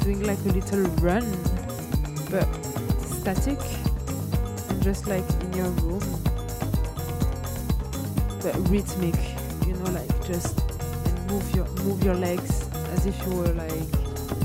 doing like a little run, but static and just like in your room, but rhythmic, like just and move your legs as if you were like